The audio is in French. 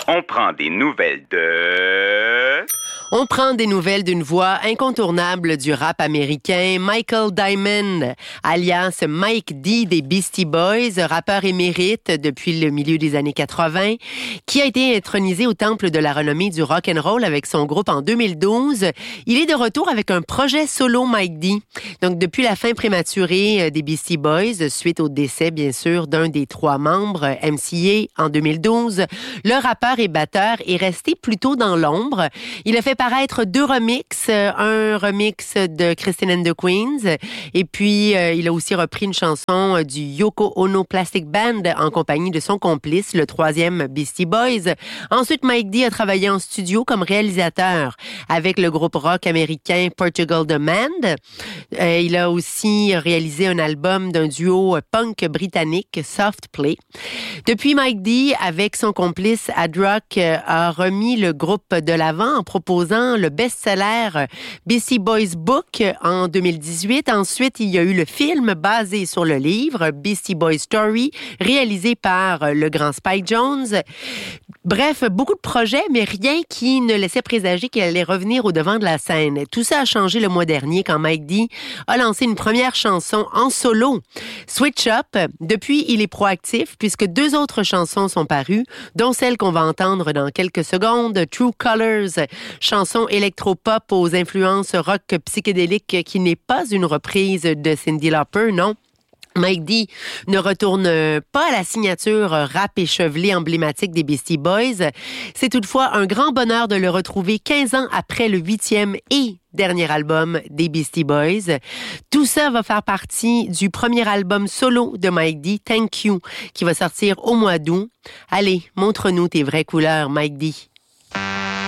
On prend des nouvelles de... On prend des nouvelles d'une voix incontournable du rap américain, Michael Diamond, alias Mike D des Beastie Boys, rappeur émérite depuis le milieu des années 80, qui a été intronisé au temple de la renommée du rock and roll avec son groupe en 2012. Il est de retour avec un projet solo Mike D. Donc, depuis la fin prématurée des Beastie Boys, suite au décès, bien sûr, d'un des 3 membres, MCA, en 2012, le rappeur et batteur est resté plutôt dans l'ombre. Il a fait paraître 2 remixes, un remix de Christine and the Queens, et puis il a aussi repris une chanson du Yoko Ono Plastic Band en compagnie de son complice, le 3e Beastie Boys. Ensuite, Mike D a travaillé en studio comme réalisateur avec le groupe rock américain Portugal The Man. Il a aussi réalisé un album d'un duo punk britannique, Soft Play. Depuis, Mike D, avec son complice Ad Rock, a remis le groupe de l'avant en proposant le best-seller Beastie Boys Book en 2018. Ensuite, il y a eu le film basé sur le livre Beastie Boys Story, réalisé par le grand Spike Jonze. Bref, beaucoup de projets, mais rien qui ne laissait présager qu'il allait revenir au devant de la scène. Tout ça a changé le mois dernier quand Mike D a lancé une première chanson en solo, Switch Up. Depuis, il est proactif puisque 2 autres chansons sont parues, dont celle qu'on va entendre dans quelques secondes, True Colors, chanson électropop aux influences rock psychédélique qui n'est pas une reprise de Cyndi Lauper, non. Mike D ne retourne pas à la signature rap échevelé emblématique des Beastie Boys. C'est toutefois un grand bonheur de le retrouver 15 ans après le 8e et dernier album des Beastie Boys. Tout ça va faire partie du premier album solo de Mike D, Thank You, qui va sortir au mois d'août. Allez, montre-nous tes vraies couleurs, Mike D.